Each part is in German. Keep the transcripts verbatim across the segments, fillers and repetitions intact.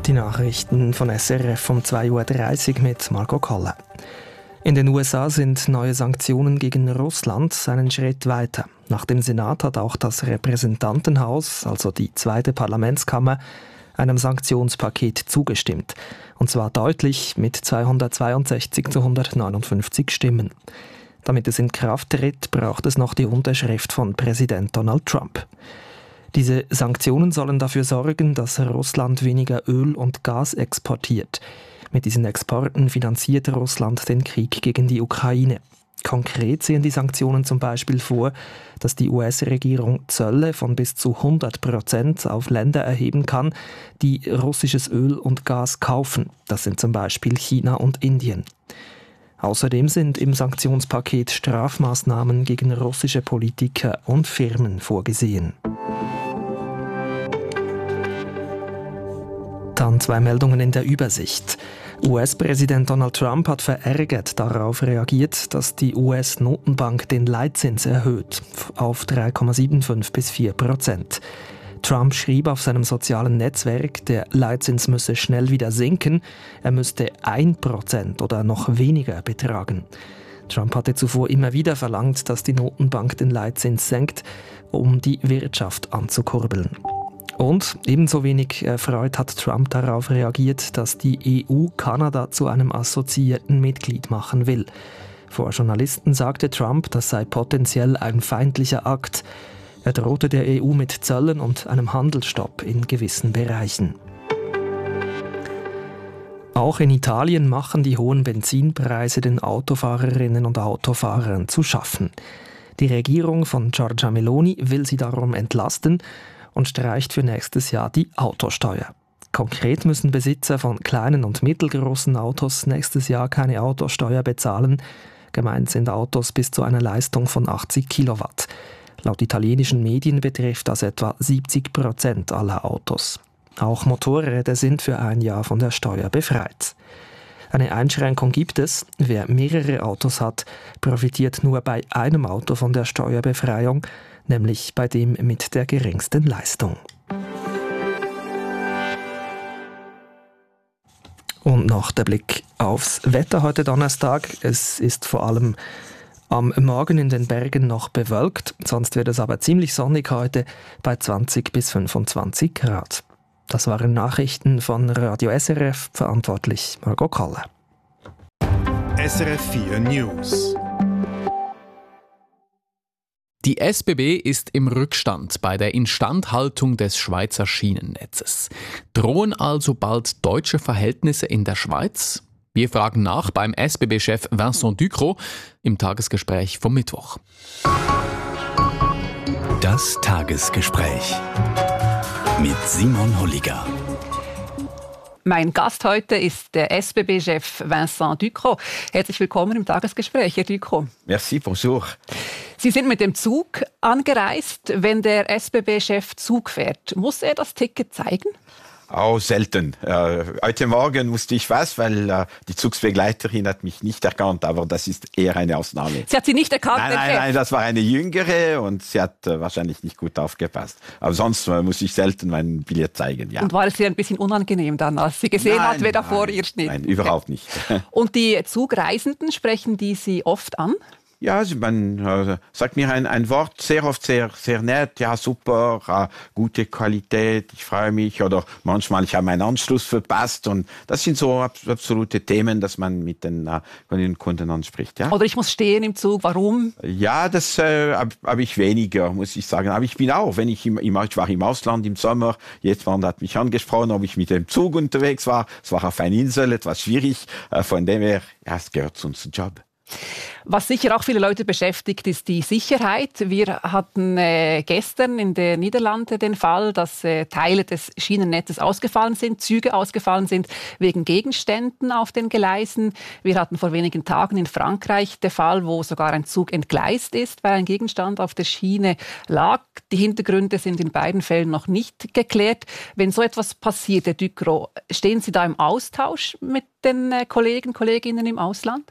Die Nachrichten von S R F um zwei Uhr dreißig mit Marco Kolle. In den U S A sind neue Sanktionen gegen Russland einen Schritt weiter. Nach dem Senat hat auch das Repräsentantenhaus, also die zweite Parlamentskammer, einem Sanktionspaket zugestimmt. Und zwar deutlich mit zweihundertzweiundsechzig zu hundertneunundfünfzig Stimmen. Damit es in Kraft tritt, braucht es noch die Unterschrift von Präsident Donald Trump. Diese Sanktionen sollen dafür sorgen, dass Russland weniger Öl und Gas exportiert. Mit diesen Exporten finanziert Russland den Krieg gegen die Ukraine. Konkret sehen die Sanktionen zum Beispiel vor, dass die U S-Regierung Zölle von bis zu hundert Prozent auf Länder erheben kann, die russisches Öl und Gas kaufen. Das sind zum Beispiel China und Indien. Außerdem sind im Sanktionspaket Strafmaßnahmen gegen russische Politiker und Firmen vorgesehen. Dann zwei Meldungen in der Übersicht. U S-Präsident Donald Trump hat verärgert darauf reagiert, dass die U S-Notenbank den Leitzins erhöht auf drei Komma fünfundsiebzig bis vier Prozent. Trump schrieb auf seinem sozialen Netzwerk, der Leitzins müsse schnell wieder sinken, er müsste ein Prozent oder noch weniger betragen. Trump hatte zuvor immer wieder verlangt, dass die Notenbank den Leitzins senkt, um die Wirtschaft anzukurbeln. Und ebenso wenig erfreut hat Trump darauf reagiert, dass die E U Kanada zu einem assoziierten Mitglied machen will. Vor Journalisten sagte Trump, das sei potenziell ein feindlicher Akt. Er drohte der E U mit Zöllen und einem Handelsstopp in gewissen Bereichen. Auch in Italien machen die hohen Benzinpreise den Autofahrerinnen und Autofahrern zu schaffen. Die Regierung von Giorgia Meloni will sie darum entlasten und streicht für nächstes Jahr die Autosteuer. Konkret müssen Besitzer von kleinen und mittelgroßen Autos nächstes Jahr keine Autosteuer bezahlen. Gemeint sind Autos bis zu einer Leistung von achtzig Kilowatt. Laut italienischen Medien betrifft das etwa siebzig Prozent aller Autos. Auch Motorräder sind für ein Jahr von der Steuer befreit. Eine Einschränkung gibt es. Wer mehrere Autos hat, profitiert nur bei einem Auto von der Steuerbefreiung, nämlich bei dem mit der geringsten Leistung. Und noch der Blick aufs Wetter heute Donnerstag. Es ist vor allem am Morgen in den Bergen noch bewölkt, sonst wird es aber ziemlich sonnig heute bei zwanzig bis fünfundzwanzig Grad. Das waren Nachrichten von Radio S R F, verantwortlich Marco Kolle. S R F vier News. Die S B B ist im Rückstand bei der Instandhaltung des Schweizer Schienennetzes. Drohen also bald deutsche Verhältnisse in der Schweiz? Wir fragen nach beim S B B-Chef Vincent Ducrot im Tagesgespräch vom Mittwoch. Das Tagesgespräch mit Simon Holliger. Mein Gast heute ist der S B B-Chef Vincent Ducrot. Herzlich willkommen im Tagesgespräch, Herr Ducrot. Merci, bonjour. Sie sind mit dem Zug angereist. Wenn der S B B-Chef Zug fährt, muss er das Ticket zeigen? Oh, selten. Äh, heute Morgen musste ich was, weil äh, die Zugsbegleiterin hat mich nicht erkannt, aber das ist eher eine Ausnahme. Sie hat Sie nicht erkannt? Nein, nein, nein, das war eine Jüngere und sie hat äh, wahrscheinlich nicht gut aufgepasst. Aber sonst äh, muss ich selten mein Billett zeigen, ja. Und war es ihr ein bisschen unangenehm dann, als sie gesehen nein, hat, wer da nein, vor ihr steht? Nein, überhaupt nicht. Und die Zugreisenden, sprechen die Sie oft an? Ja, man äh, sagt mir ein, ein Wort sehr oft sehr, sehr nett, ja super, äh, gute Qualität, ich freue mich, oder manchmal, ich habe meinen Anschluss verpasst, und das sind so ab, absolute Themen, dass man mit den, äh, den Kunden anspricht. Ja? Oder ich muss stehen im Zug, warum? Ja, das äh, habe hab ich weniger, muss ich sagen, aber ich bin auch, wenn ich, im, im, ich war im Ausland im Sommer, jemand hat mich angesprochen, ob ich mit dem Zug unterwegs war, es war auf einer Insel, etwas schwierig, äh, von dem her, ja, es gehört zu unserem Job. Was sicher auch viele Leute beschäftigt, ist die Sicherheit. Wir hatten äh, gestern in den Niederlanden den Fall, dass äh, Teile des Schienennetzes ausgefallen sind, Züge ausgefallen sind wegen Gegenständen auf den Gleisen. Wir hatten vor wenigen Tagen in Frankreich den Fall, wo sogar ein Zug entgleist ist, weil ein Gegenstand auf der Schiene lag. Die Hintergründe sind in beiden Fällen noch nicht geklärt. Wenn so etwas passiert, Herr Ducrot, stehen Sie da im Austausch mit den äh, Kollegen, Kolleginnen im Ausland?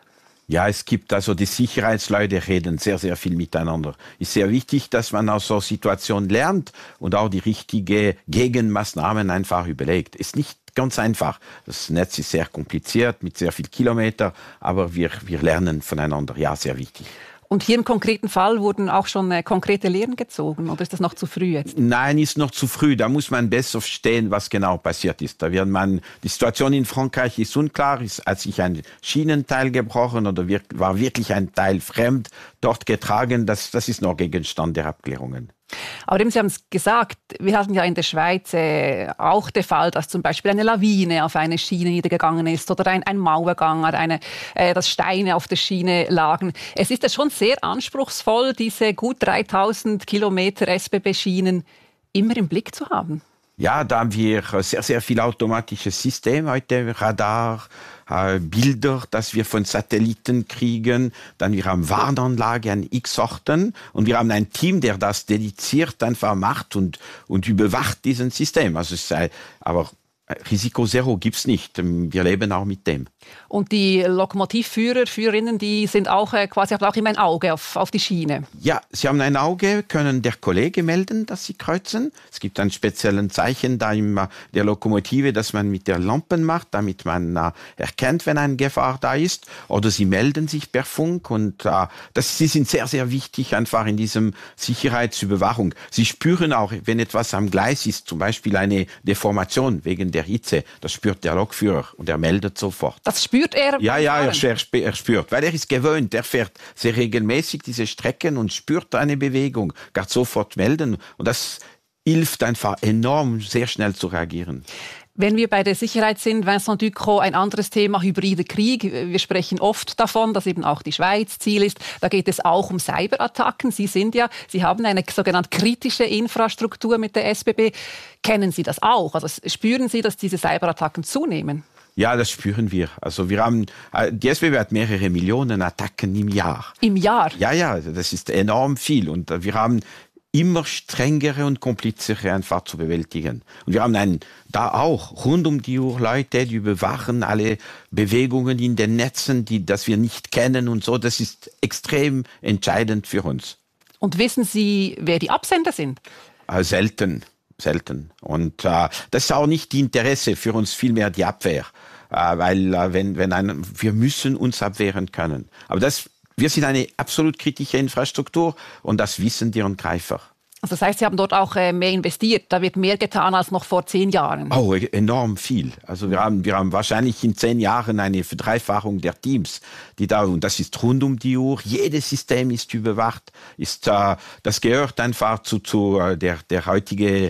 Ja, es gibt also die Sicherheitsleute reden sehr, sehr viel miteinander. Es ist sehr wichtig, dass man aus so Situationen lernt und auch die richtigen Gegenmaßnahmen einfach überlegt. Ist nicht ganz einfach. Das Netz ist sehr kompliziert mit sehr viel Kilometer, aber wir, wir lernen voneinander. Ja, sehr wichtig. Und hier im konkreten Fall wurden auch schon äh, konkrete Lehren gezogen, oder ist das noch zu früh jetzt? Nein, ist noch zu früh. Da muss man besser verstehen, was genau passiert ist. Da wird man, die Situation in Frankreich ist unklar. Ist, hat sich ein Schienenteil gebrochen oder wir, war wirklich ein Teil fremd dort getragen? Das, das ist noch Gegenstand der Abklärungen. Aber eben, Sie haben es gesagt, wir hatten ja in der Schweiz äh, auch den Fall, dass zum Beispiel eine Lawine auf eine Schiene niedergegangen ist oder ein, ein Mauergang, oder eine, äh, dass Steine auf der Schiene lagen. Es ist ja schon sehr anspruchsvoll, diese gut dreitausend Kilometer S B B-Schienen immer im Blick zu haben. Ja, da haben wir sehr, sehr viel automatisches System heute, Radar, äh, Bilder, das wir von Satelliten kriegen. Dann wir haben Warnanlage an x Orten und wir haben ein Team, der das dediziert einfach macht und, und überwacht diesen System. Also es sei, aber Risiko Zero gibt's nicht. Wir leben auch mit dem. Und die Lokomotivführer, Führerinnen, die sind auch äh, quasi auch immer ein Auge auf, auf die Schiene. Ja, sie haben ein Auge, können der Kollege melden, dass sie kreuzen. Es gibt ein spezielles Zeichen da in der Lokomotive, das man mit der Lampe macht, damit man äh, erkennt, wenn eine Gefahr da ist. Oder sie melden sich per Funk und äh, das, sie sind sehr, sehr wichtig einfach in diesem Sicherheitsüberwachung. Sie spüren auch, wenn etwas am Gleis ist, zum Beispiel eine Deformation wegen der Hitze, das spürt der Lokführer und er meldet sofort. Das spürt er? Ja, ja, er, er spürt, weil er ist gewöhnt, er fährt sehr regelmäßig diese Strecken und spürt eine Bewegung, kann sofort melden und das hilft einfach enorm, sehr schnell zu reagieren. Wenn wir bei der Sicherheit sind, Vincent Ducrot, ein anderes Thema, hybrider Krieg. Wir sprechen oft davon, dass eben auch die Schweiz Ziel ist. Da geht es auch um Cyberattacken. Sie sind ja, Sie haben eine sogenannte kritische Infrastruktur mit der S B B. Kennen Sie das auch? Also spüren Sie, dass diese Cyberattacken zunehmen? Ja, das spüren wir. Also wir haben, die S B B hat mehrere Millionen Attacken im Jahr. Im Jahr? Ja, ja, das ist enorm viel. Und wir haben immer strengere und komplizere einfach zu bewältigen. Und wir haben einen, da auch rund um die Uhr Leute, die überwachen alle Bewegungen in den Netzen, die, das wir nicht kennen und so. Das ist extrem entscheidend für uns. Und wissen Sie, wer die Absender sind? Äh, selten, selten. Und äh, das ist auch nicht die Interesse für uns, vielmehr die Abwehr. Äh, weil äh, wenn, wenn ein, wir müssen uns abwehren können. Aber das Wir sind eine absolut kritische Infrastruktur und das wissen die Angreifer. Also das heißt, Sie haben dort auch äh, mehr investiert. Da wird mehr getan als noch vor zehn Jahren. Oh, enorm viel. Also wir haben, wir haben wahrscheinlich in zehn Jahren eine Verdreifachung der Teams, die da, und das ist rund um die Uhr. Jedes System ist überwacht. Ist, äh, das gehört einfach zu, zu äh, der, der heutigen äh,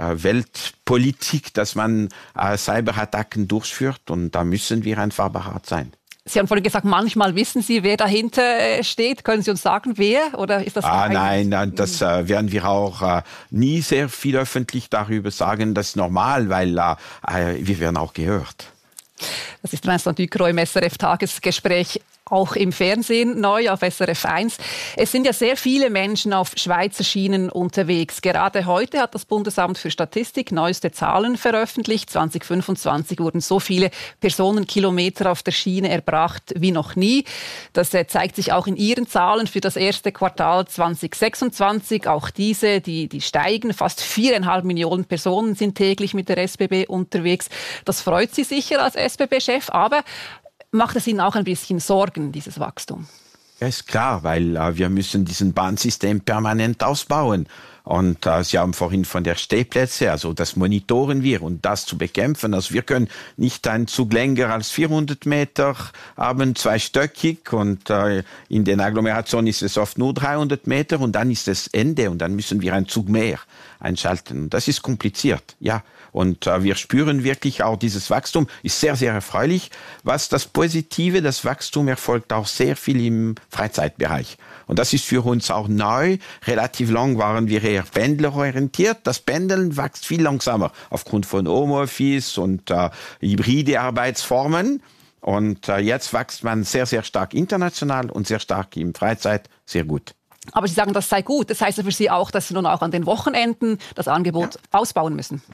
Weltpolitik, dass man äh, Cyberattacken durchführt und da müssen wir einfach behaart sein. Sie haben vorhin gesagt, manchmal wissen Sie, wer dahinter steht. Können Sie uns sagen, wer? Oder ist das ah, nein, nein, das äh, werden wir auch äh, nie sehr viel öffentlich darüber sagen. Das ist normal, weil äh, wir werden auch gehört. Das ist Vincent Ducrot im S R F-Tagesgespräch. Auch im Fernsehen neu auf S R F eins. Es sind ja sehr viele Menschen auf Schweizer Schienen unterwegs. Gerade heute hat das Bundesamt für Statistik neueste Zahlen veröffentlicht. zwanzig fünfundzwanzig wurden so viele Personenkilometer auf der Schiene erbracht wie noch nie. Das äh, zeigt sich auch in Ihren Zahlen für das erste Quartal zwanzig sechsundzwanzig. Auch diese, die, die steigen. Fast viereinhalb Millionen Personen sind täglich mit der S B B unterwegs. Das freut Sie sicher als S B B-Chef, aber macht es Ihnen auch ein bisschen Sorgen, dieses Wachstum? Ja, ist klar, weil äh, wir müssen diesen Bahnsystem permanent ausbauen. Und äh, Sie haben vorhin von der Stehplätze, also das monitoren wir und das zu bekämpfen. Also wir können nicht einen Zug länger als vierhundert Meter haben, zweistöckig und äh, in den Agglomerationen ist es oft nur dreihundert Meter und dann ist es Ende und dann müssen wir einen Zug mehr einschalten. Das ist kompliziert, ja. Und äh, wir spüren wirklich auch dieses Wachstum, ist sehr, sehr erfreulich. Was das Positive, das Wachstum erfolgt auch sehr viel im Freizeitbereich. Und das ist für uns auch neu. Relativ lang waren wir eher pendlerorientiert. Das Pendeln wächst viel langsamer aufgrund von Homeoffice und äh, hybride Arbeitsformen. Und äh, jetzt wächst man sehr, sehr stark international und sehr stark im Freizeit. Sehr gut. Aber Sie sagen, das sei gut. Das heißt ja für Sie auch, dass Sie nun auch an den Wochenenden das Angebot ja. ausbauen müssen. Ja.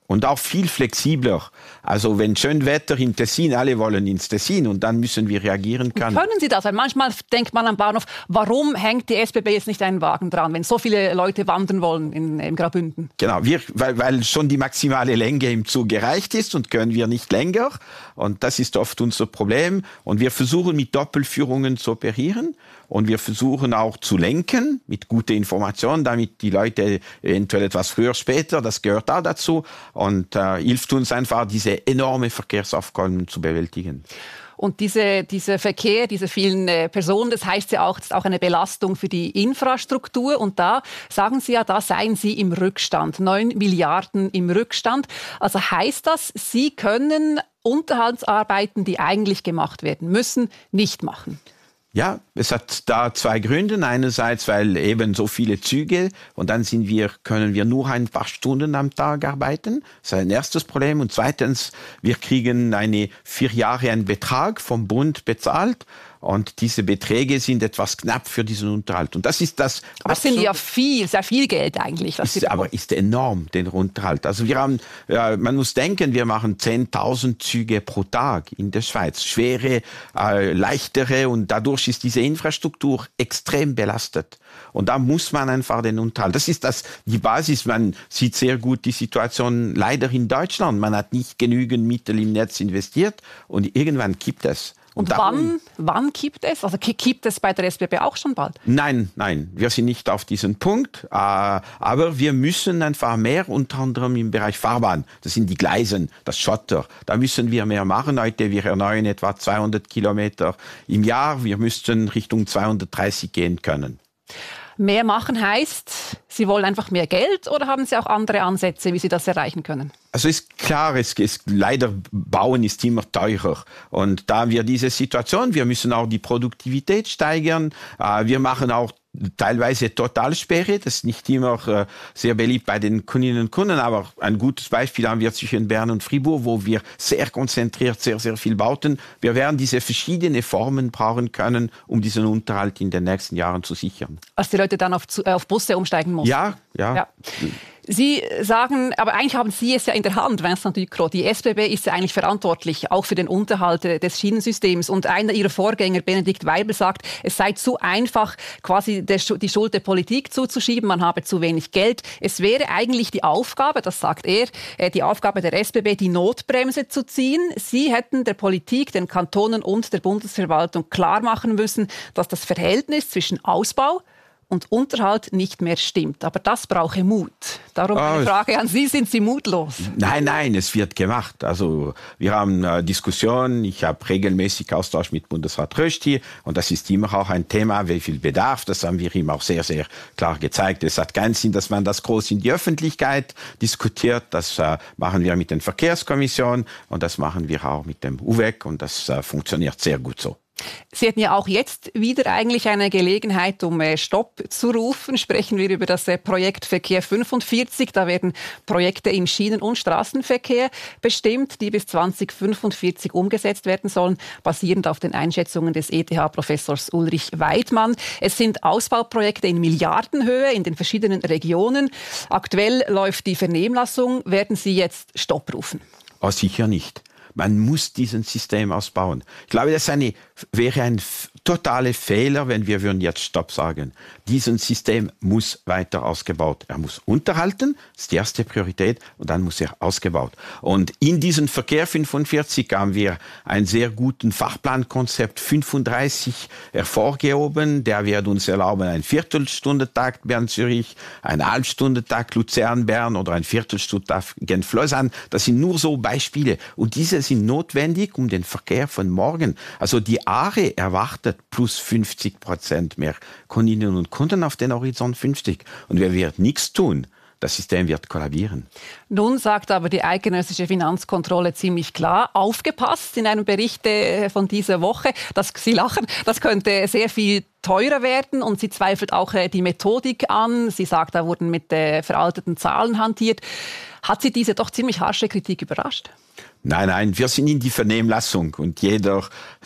Und auch viel flexibler. Also wenn schön Wetter im Tessin, alle wollen ins Tessin und dann müssen wir reagieren können. Und können Sie das? Weil manchmal denkt man am Bahnhof, warum hängt die S B B jetzt nicht einen Wagen dran, wenn so viele Leute wandern wollen in, in Graubünden? Genau, wir, weil, weil schon die maximale Länge im Zug erreicht ist und können wir nicht länger. Und das ist oft unser Problem. Und wir versuchen mit Doppelführungen zu operieren. Und wir versuchen auch zu lenken mit guter Information, damit die Leute eventuell etwas früher, später, das gehört auch dazu und äh, hilft uns einfach, diese enorme Verkehrsaufkommen zu bewältigen. Und diese, dieser Verkehr, diese vielen äh, Personen, das heißt ja auch, das ist auch eine Belastung für die Infrastruktur. Und da sagen Sie ja, da seien Sie im Rückstand, neun Milliarden im Rückstand. Also heißt das, Sie können Unterhaltsarbeiten, die eigentlich gemacht werden müssen, nicht machen? Ja, es hat da zwei Gründe. Einerseits, weil eben so viele Züge und dann sind wir, können wir nur ein paar Stunden am Tag arbeiten. Das ist ein erstes Problem. Und zweitens, wir kriegen eine vier Jahre einen Betrag vom Bund bezahlt. Und diese Beträge sind etwas knapp für diesen Unterhalt. Und das ist das. Aber es sind ja viel, sehr viel Geld eigentlich. Was ist, aber ist enorm, den Unterhalt. Also wir haben, ja, man muss denken, wir machen zehntausend Züge pro Tag in der Schweiz. Schwere, äh, leichtere und dadurch ist diese Infrastruktur extrem belastet. Und da muss man einfach den Unterhalt. Das ist das, die Basis. Man sieht sehr gut die Situation leider in Deutschland. Man hat nicht genügend Mittel im Netz investiert und irgendwann kippt es. Und, und wann, wann kippt es? Also kippt es bei der S B B auch schon bald? Nein, nein, wir sind nicht auf diesen Punkt. Äh, aber wir müssen einfach mehr, unter anderem im Bereich Fahrbahn. Das sind die Gleisen, das Schotter. Da müssen wir mehr machen. Heute, wir erneuern etwa zweihundert Kilometer im Jahr. Wir müssten Richtung zweihundertdreißig gehen können. Mehr machen heißt, Sie wollen einfach mehr Geld oder haben Sie auch andere Ansätze, wie Sie das erreichen können? Also ist klar, es ist, leider Bauen ist immer teurer. Und da haben wir diese Situation, wir müssen auch die Produktivität steigern. Wir machen auch teilweise Totalsperre, das ist nicht immer äh, sehr beliebt bei den Kundinnen und Kunden, aber ein gutes Beispiel haben wir zwischen Bern und Fribourg, wo wir sehr konzentriert sehr, sehr viel bauten. Wir werden diese verschiedenen Formen brauchen können, um diesen Unterhalt in den nächsten Jahren zu sichern. Als die Leute dann auf, auf Busse umsteigen mussten? Ja, ja. ja. Sie sagen, aber eigentlich haben Sie es ja in der Hand, Vincent Ducrot. Die S B B ist ja eigentlich verantwortlich, auch für den Unterhalt des Schienensystems. Und einer Ihrer Vorgänger, Benedikt Weibel, sagt, es sei zu einfach, quasi die Schuld der Politik zuzuschieben, man habe zu wenig Geld. Es wäre eigentlich die Aufgabe, das sagt er, die Aufgabe der S B B, die Notbremse zu ziehen. Sie hätten der Politik, den Kantonen und der Bundesverwaltung klar machen müssen, dass das Verhältnis zwischen Ausbau und Unterhalt nicht mehr stimmt. Aber das brauche Mut. Darum eine Frage an Sie, sind Sie mutlos? Nein, nein, es wird gemacht. Also wir haben äh, Diskussionen, ich habe regelmäßig Austausch mit Bundesrat Rösti und das ist immer auch ein Thema, wie viel Bedarf, das haben wir ihm auch sehr, sehr klar gezeigt. Es hat keinen Sinn, dass man das groß in die Öffentlichkeit diskutiert. Das äh, machen wir mit den Verkehrskommissionen und das machen wir auch mit dem U W E C und das äh, funktioniert sehr gut so. Sie hätten ja auch jetzt wieder eigentlich eine Gelegenheit, um Stopp zu rufen. Sprechen wir über das Projekt Verkehr fünfundvierzig. Da werden Projekte im Schienen- und Straßenverkehr bestimmt, die bis zwanzig fünfundvierzig umgesetzt werden sollen, basierend auf den Einschätzungen des E T H-Professors Ulrich Weidmann. Es sind Ausbauprojekte in Milliardenhöhe in den verschiedenen Regionen. Aktuell läuft die Vernehmlassung. Werden Sie jetzt Stopp rufen? Oh, sicher nicht. Man muss diesen System ausbauen. Ich glaube, das eine, wäre ein totaler Fehler, wenn wir würden jetzt Stopp sagen. Dieses System muss weiter ausgebaut. Er muss unterhalten, das ist die erste Priorität, und dann muss er ausgebaut. Und in diesem Verkehr fünfundvierzig haben wir einen sehr guten Fachplankonzept fünfunddreißig hervorgehoben. Der wird uns erlauben, ein Viertelstundentakt Bern-Zürich, ein Halbstundentakt Luzern-Bern oder ein Viertelstundentakt Genf-Lausanne. Das sind nur so Beispiele. Und diese sind notwendig, um den Verkehr von morgen, also die Aare erwartet plus fünfzig Prozent mehr Kundinnen und Kunden auf den Horizont fünfzig. Und wer wird nichts tun, das System wird kollabieren. Nun sagt aber die eidgenössische Finanzkontrolle ziemlich klar, aufgepasst in einem Bericht von dieser Woche, dass Sie lachen, das könnte sehr viel teurer werden und sie zweifelt auch die Methodik an. Sie sagt, da wurden mit veralteten Zahlen hantiert. Hat Sie diese doch ziemlich harsche Kritik überrascht? Nein, nein, wir sind in die Vernehmlassung und jeder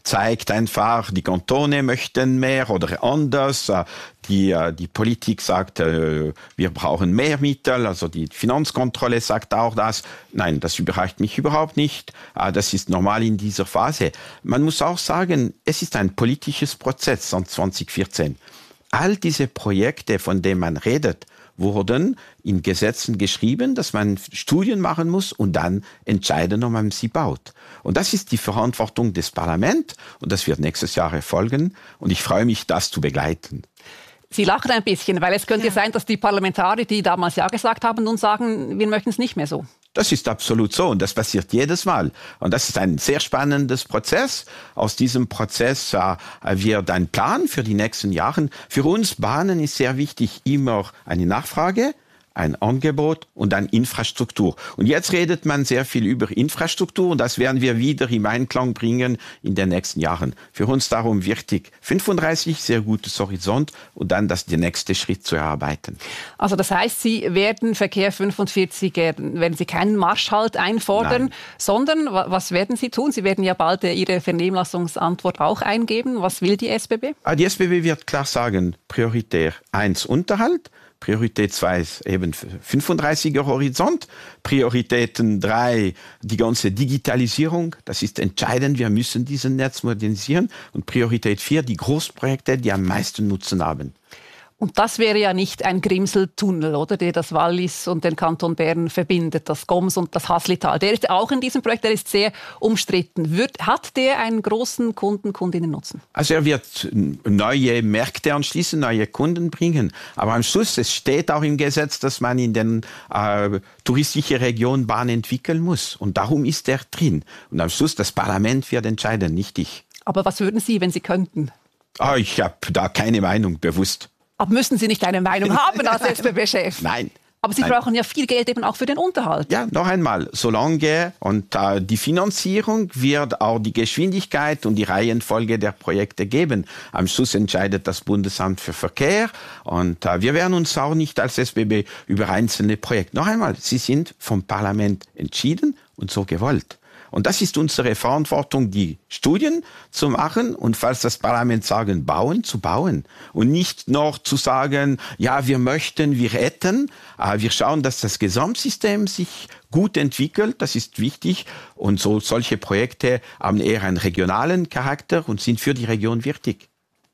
zeigt einfach, die Kantone möchten mehr oder anders. Die, die Politik sagt, wir brauchen mehr Mittel, also die Finanzkontrolle sagt auch das. Nein, das überreicht mich überhaupt nicht. Das ist normal in dieser Phase. Man muss auch sagen, es ist ein politisches Prozess seit zwanzig vierzehn. All diese Projekte, von denen man redet, wurden in Gesetzen geschrieben, dass man Studien machen muss und dann entscheiden, ob man sie baut. Und das ist die Verantwortung des Parlaments und das wird nächstes Jahr erfolgen und ich freue mich, das zu begleiten. Sie lachen ein bisschen, weil es könnte ja sein, dass die Parlamentarier, die damals Ja gesagt haben, nun sagen, wir möchten es nicht mehr so. Das ist absolut so und das passiert jedes Mal. Und das ist ein sehr spannendes Prozess. Aus diesem Prozess äh, wird ein Plan für die nächsten Jahre. Für uns Bahnen ist sehr wichtig immer eine Nachfrage, ein Angebot und dann Infrastruktur. Und jetzt redet man sehr viel über Infrastruktur und das werden wir wieder im Einklang bringen in den nächsten Jahren. Für uns darum wichtig fünfunddreißig, sehr gutes Horizont und dann das, der nächste Schritt zu erarbeiten. Also das heißt, Sie werden Verkehr fünfundvierzig, werden Sie keinen Marschhalt einfordern, Nein. sondern was werden Sie tun? Sie werden ja bald Ihre Vernehmlassungsantwort auch eingeben. Was will die S B B? Die S B B wird klar sagen, prioritär eins Unterhalt, Priorität zwei ist eben fünfunddreißiger Horizont. Prioritäten drei, die ganze Digitalisierung. Das ist entscheidend. Wir müssen diesen Netz modernisieren. Und Priorität vier, die Großprojekte, die am meisten Nutzen haben. Und das wäre ja nicht ein Grimseltunnel, oder, der das Wallis und den Kanton Bern verbindet, das Goms und das Haslital. Der ist auch in diesem Projekt, der ist sehr umstritten. Wird, hat der einen großen Kunden, Kundinnen-Nutzen? Also er wird neue Märkte anschließen, neue Kunden bringen. Aber am Schluss, es steht auch im Gesetz, dass man in den äh, touristischen Regionen Bahnen entwickeln muss. Und darum ist er drin. Und am Schluss, das Parlament wird entscheiden, nicht ich. Aber was würden Sie, wenn Sie könnten? Ah, ich habe da keine Meinung, bewusst. Aber müssen Sie nicht eine Meinung haben als S B B-Chef? Nein. Aber Sie Nein. brauchen ja viel Geld eben auch für den Unterhalt. Ja, noch einmal, solange und äh, die Finanzierung wird auch die Geschwindigkeit und die Reihenfolge der Projekte geben. Am Schluss entscheidet das Bundesamt für Verkehr und äh, wir werden uns auch nicht als S B B über einzelne Projekte. Noch einmal, sie sind vom Parlament entschieden und so gewollt. Und das ist unsere Verantwortung, die Studien zu machen und falls das Parlament sagen, bauen, zu bauen. Und nicht noch zu sagen, ja, wir möchten, wir hätten. Wir schauen, dass das Gesamtsystem sich gut entwickelt, das ist wichtig. Und so, solche Projekte haben eher einen regionalen Charakter und sind für die Region wichtig.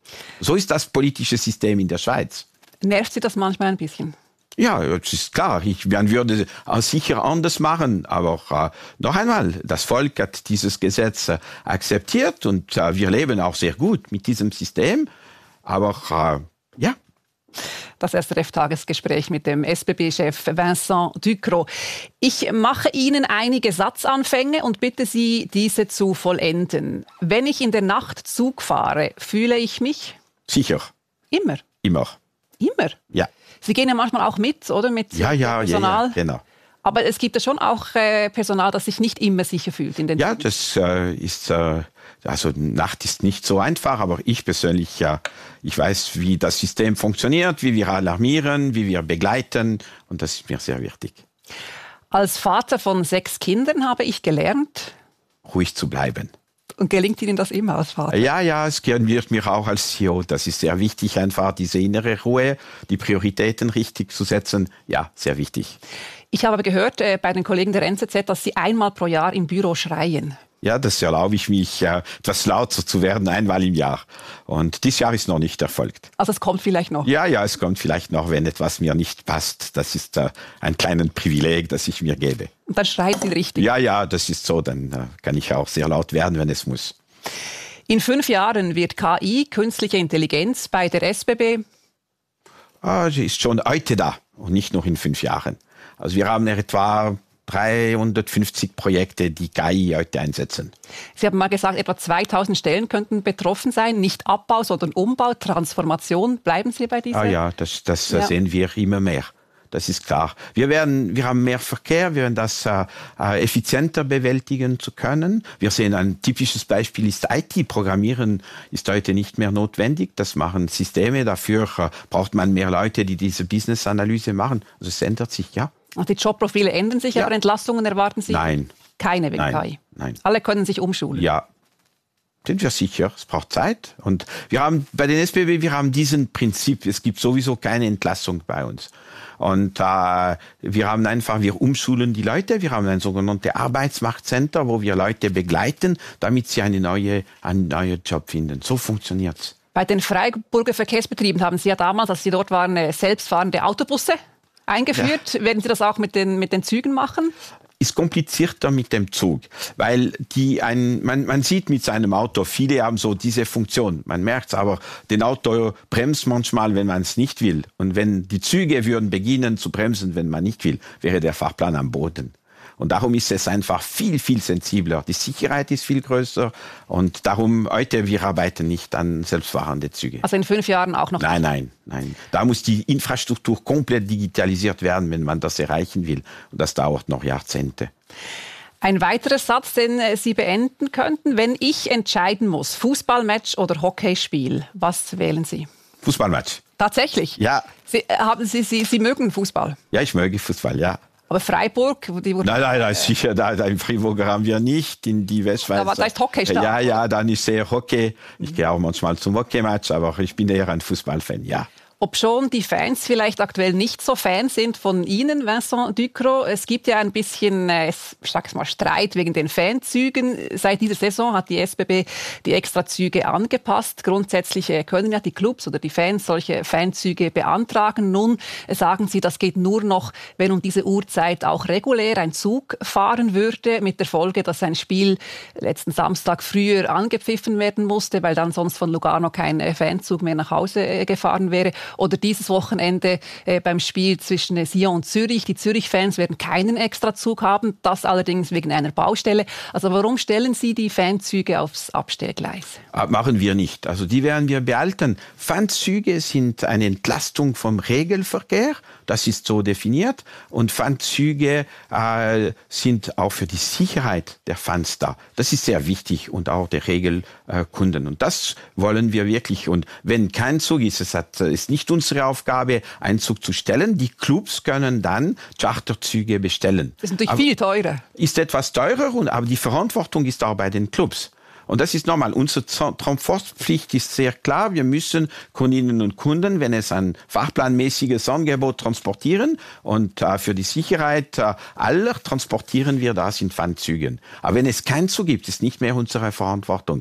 So ist das politische System in der Schweiz. Nervt Sie das manchmal ein bisschen? Ja, das ist klar. Ich, man würde es sicher anders machen. Aber äh, noch einmal, das Volk hat dieses Gesetz äh, akzeptiert und äh, wir leben auch sehr gut mit diesem System. Aber äh, ja. Das S R F-Tagesgespräch mit dem S B B-Chef Vincent Ducrot. Ich mache Ihnen einige Satzanfänge und bitte Sie, diese zu vollenden. Wenn ich in der Nacht Zug fahre, fühle ich mich? Sicher. Immer? Immer. Immer? Ja. Sie gehen ja manchmal auch mit, oder? Mit ja, ja, Personal? Ja, ja, genau. Aber es gibt ja schon auch äh, Personal, das sich nicht immer sicher fühlt in den Ja, Zügen. das äh, ist, äh, also Nacht ist nicht so einfach, aber ich persönlich, ja, ich weiß, wie das System funktioniert, wie wir alarmieren, wie wir begleiten und das ist mir sehr wichtig. Als Vater von sechs Kindern habe ich gelernt, ruhig zu bleiben. Und gelingt Ihnen das immer als Vater? Ja, ja, es wird mir auch als C E O. Das ist sehr wichtig, einfach diese innere Ruhe, die Prioritäten richtig zu setzen. Ja, sehr wichtig. Ich habe gehört äh, bei den Kollegen der N Z Z, dass Sie einmal pro Jahr im Büro schreien. Ja, das erlaube ich mich, äh, etwas lauter zu werden, einmal im Jahr. Und dieses Jahr ist noch nicht erfolgt. Also es kommt vielleicht noch? Ja, ja, es kommt vielleicht noch, wenn etwas mir nicht passt. Das ist äh, ein kleines Privileg, das ich mir gebe. Und dann schreien Sie richtig? Ja, ja, das ist so. Dann äh, kann ich auch sehr laut werden, wenn es muss. In fünf Jahren wird K I, künstliche Intelligenz, bei der S B B? Ah, sie ist schon heute da und nicht nur in fünf Jahren. Also wir haben etwa dreihundertfünfzig Projekte, die K I heute einsetzen. Sie haben mal gesagt, etwa zweitausend Stellen könnten betroffen sein. Nicht Abbau, sondern Umbau, Transformation. Bleiben Sie bei dieser? Ah ja, das, das ja. sehen wir immer mehr. Das ist klar. Wir werden, wir haben mehr Verkehr, wir werden das äh, effizienter bewältigen zu können. Wir sehen, ein typisches Beispiel ist I T-Programmieren ist heute nicht mehr notwendig. Das machen Systeme. Dafür äh, braucht man mehr Leute, die diese Business-Analyse machen. Also es ändert sich, ja. Die Jobprofile ändern sich, ja. aber Entlastungen erwarten Sie? Nein. Keine wegen Nein. K I? Nein. Alle können sich umschulen? Ja. sind wir sicher, es braucht Zeit. Und wir haben bei den S B B, wir haben diesen Prinzip, es gibt sowieso keine Entlassung bei uns. Und äh, wir haben einfach, wir umschulen die Leute, wir haben ein sogenanntes Arbeitsmarktcenter, wo wir Leute begleiten, damit sie eine neue, einen neuen Job finden. So funktioniert's. Bei den Freiburger Verkehrsbetrieben haben Sie ja damals, als Sie dort waren, selbstfahrende Autobusse eingeführt. Ja. Werden Sie das auch mit den, mit den Zügen machen? Ist komplizierter mit dem Zug, weil die ein, man, man sieht mit seinem Auto, viele haben so diese Funktion. Man merkt es aber, den Auto bremst manchmal, wenn man es nicht will. Und wenn die Züge würden beginnen zu bremsen, wenn man nicht will, wäre der Fahrplan am Boden. Und darum ist es einfach viel, viel sensibler. Die Sicherheit ist viel größer und darum heute, wir arbeiten nicht an selbstfahrende Züge. Also in fünf Jahren auch noch? Nein, nein, nein. Da muss die Infrastruktur komplett digitalisiert werden, wenn man das erreichen will. Und das dauert noch Jahrzehnte. Ein weiterer Satz, den Sie beenden könnten, wenn ich entscheiden muss, Fußballmatch oder Hockeyspiel, was wählen Sie? Fußballmatch. Tatsächlich? Ja. Sie, haben Sie, Sie, Sie mögen Fußball? Ja, ich möge Fußball, ja. Aber Freiburg? Die nein, nein, nein, sicher, da, da in Freiburg haben wir nicht, in die Westschweiz. Da, da ist Hockey stark. Ja, ja, dann ist eher Hockey. Ich gehe auch manchmal zum Hockeymatch, aber ich bin eher ein Fußballfan, ja. Obschon die Fans vielleicht aktuell nicht so Fan sind von Ihnen, Vincent Ducrot. Es gibt ja ein bisschen, äh, ich sag's mal, Streit wegen den Fanzügen. Seit dieser Saison hat die S B B die Extrazüge angepasst. Grundsätzlich äh, können ja die Clubs oder die Fans solche Fanzüge beantragen. Nun äh, sagen Sie, das geht nur noch, wenn um diese Uhrzeit auch regulär ein Zug fahren würde, mit der Folge, dass ein Spiel letzten Samstag früher angepfiffen werden musste, weil dann sonst von Lugano kein äh, Fanzug mehr nach Hause äh, gefahren wäre. Oder dieses Wochenende äh, beim Spiel zwischen Sion und Zürich. Die Zürich-Fans werden keinen Extrazug haben, das allerdings wegen einer Baustelle. Also warum stellen Sie die Fanzüge aufs Abstellgleis? Machen wir nicht. Also die werden wir behalten. Fanzüge sind eine Entlastung vom Regelverkehr. Das ist so definiert. Und Fanzüge äh, sind auch für die Sicherheit der Fans da. Das ist sehr wichtig und auch der Regelkunden. Und das wollen wir wirklich. Und wenn kein Zug ist, es hat, ist nicht unsere Aufgabe, einen Zug zu stellen. Die Clubs können dann Charterzüge bestellen. Das ist natürlich aber viel teurer. Ist etwas teurer, und, aber die Verantwortung ist auch bei den Clubs. Und das ist nochmal, unsere Transportpflicht ist sehr klar. Wir müssen Kundinnen und Kunden, wenn es ein fachplanmäßiges Angebot transportieren, und äh, für die Sicherheit äh, aller transportieren wir das in Fanzügen. Aber wenn es keinen Zug gibt, ist nicht mehr unsere Verantwortung.